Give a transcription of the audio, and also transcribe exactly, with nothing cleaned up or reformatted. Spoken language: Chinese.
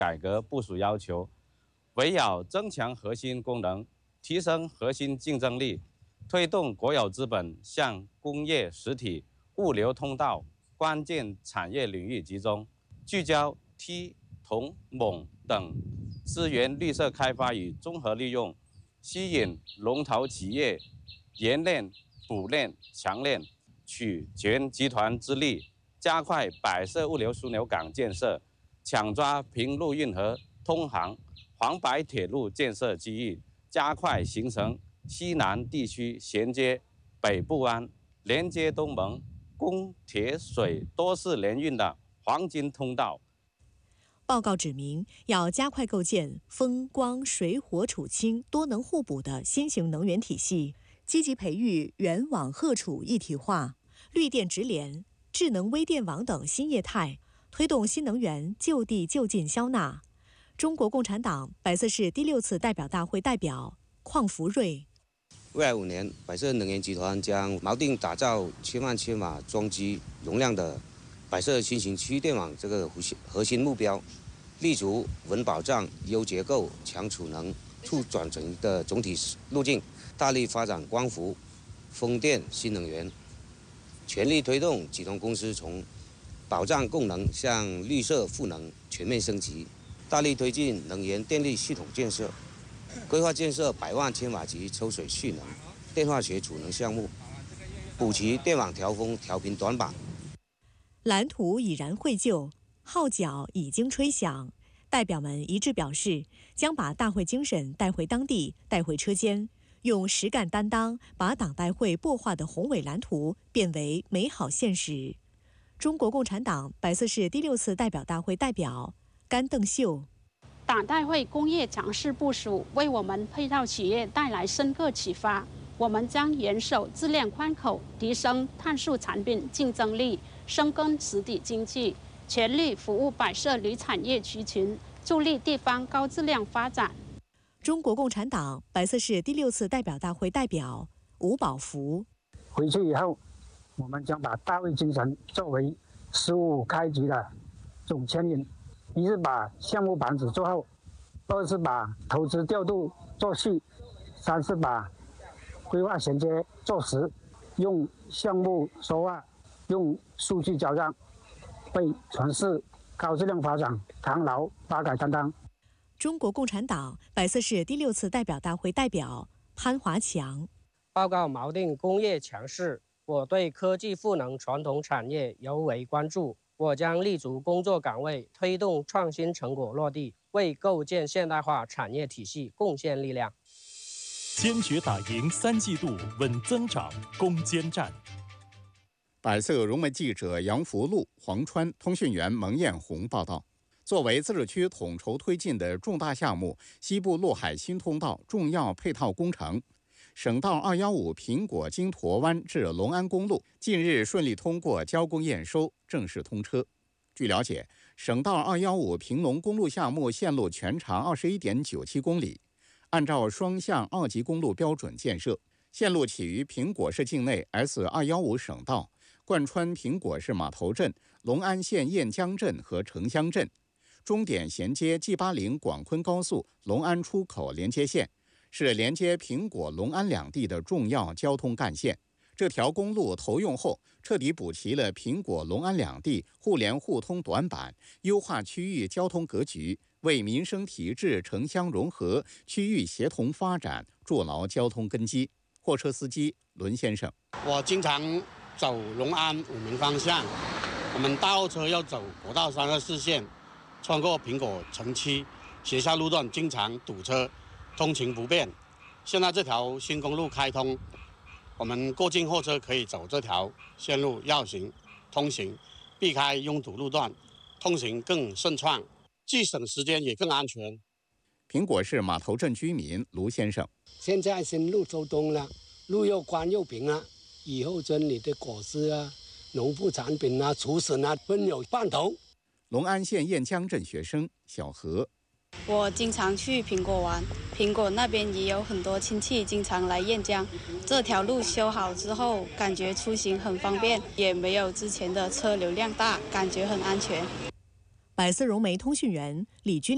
改革部署要求，围绕增强核心功能、提升核心竞争力，推动国有资本向工业实体、物流通道、关键产业领域集中，聚焦梯、铜、锰等资源绿色开发与综合利用，吸引龙头企业研炼、补炼、强炼，取全集团之力，加快摆设物流枢纽港建设，抢抓平陆运河通航、黄白铁路建设机遇，加快形成西南地区衔接北部湾、连接东盟、供铁水多式联运的黄金通道。 报告指明，要加快构建风光水火储氢多能互补的新型能源体系，积极培育原网荷储一体化、绿电直联、智能微电网等新业态，推动新能源就地就近消纳。中国共产党百色市第六次代表大会代表邝福瑞： 未来五年，百色能源集团将锚定打造千万千瓦装机容量的百色新型区域电网这个核心目标，立足稳保障、优结构、强储能、促转型的总体路径，大力发展光伏、风电新能源，全力推动集团公司从保障供能向绿色赋能全面升级，大力推进能源电力系统建设，规划建设百万千瓦级抽水蓄能、电化学储能项目，补齐电网调峰调频短板。 蓝图已然绘就，号角已经吹响，代表们一致表示，将把大会精神带回当地，带回车间，用实干担当，把党代会擘画的宏伟蓝图变为美好现实。中国共产党百色市第六次代表大会代表甘邓秀： 党代会工业强势部署，为我们配套企业带来深刻启发。我们将严守质量关口，提升碳素产品竞争力，深耕实体经济，全力服务百色旅产业区群，助力地方高质量发展。 中国共产党百色市第六次代表大会代表吴宝福： 回去以后，我们将把大会精神作为十五开局的总牵引，一是把项目板子做好，二是把投资调度做细，三是把规划衔接做实，用项目说话，用数据交账，为城市高质量发展扛牢发改担当。 中国共产党百色市第六次代表大会代表潘华强： 报告锚定工业强势，我对科技赋能传统产业尤为关注。我将立足工作岗位，推动创新成果落地，为构建现代化产业体系贡献力量。 坚决打赢三季度稳增长攻坚战。 百色融媒记者杨福禄、黄川，通讯员蒙艳红报道。作为自治区统筹推进的重大项目——西部陆海新通道重要配套工程，省道二一五苹果经沱湾至隆安公路近日顺利通过交工验收，正式通车。据了解，省道二一五平隆公路项目线路全长 二十一点九七公里，按照双向二级公路标准建设，线路起于苹果市境内 S 二一五省道，贯穿苹果市码头镇、隆安县雁江镇和城乡镇，终点衔接 G 八零广昆高速隆安出口连接线，是连接苹果、隆安两地的重要交通干线。这条公路投用后，彻底补齐了苹果、隆安两地互联互通短板，优化区域交通格局，为民生提质、城乡融合、区域协同发展筑牢交通根基。货车司机伦先生： 我经常走隆安武鸣方向，我们大货车要走国道三二四线，穿过苹果城区，学校路段经常堵车，通勤不便。现在这条新公路开通，我们过境货车可以走这条线路绕行通行，避开拥堵路段，通行更顺畅，既省时间也更安全。 苹果市码头镇居民卢先生： 现在新路收东了，路又宽又平了，以后这里的果实啊、农副产品啊、畜产啊，分有半头。 隆安县雁江镇学生小何： 我经常去苹果玩，苹果那边也有很多亲戚经常来雁江。这条路修好之后，感觉出行很方便，也没有之前的车流量大，感觉很安全。 百色融媒通讯员李军。